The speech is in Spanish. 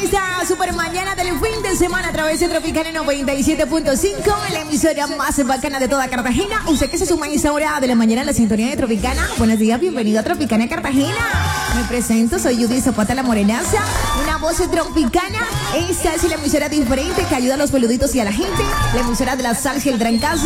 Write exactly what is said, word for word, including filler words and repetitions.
esta super mañana del fin de semana a través de Tropicana noventa y siete punto cinco, la emisora más bacana de toda Cartagena. Usted que se suma a esta hora de la mañana en la sintonía de Tropicana. Buenos días, bienvenido a Tropicana Cartagena. Me presento, soy Judy Zapata la Morenaza, una voz tropicana. Esta es la emisora diferente que ayuda a los peluditos y a la gente. La emisora de la salsa y el trancazo.